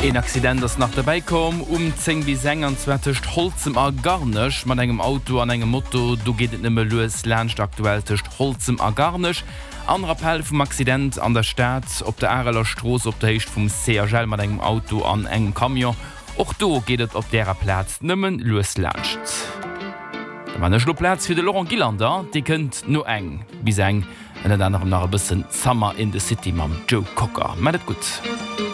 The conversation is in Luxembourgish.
Ein Accident, das nach dabei kom, 10 bis 21 Holzem a Garnisch, man engem Auto an engem Motto, du geht nimmer los, lernst aktuell tischcht Holzem a Garnisch. An Appell vom Accident an der Stadt, op der Areler Stroß, op der Hecht vom CRL mit engem Auto an engem Kamion. Auch do geht es op derer Platz nimmen los lernst. Man Schlupplatz für de Laurent Gillander, die könnt nur eng, bis eng, und dann noch ein bisschen Summer in the City, mam Joe Cocker. Macht gut.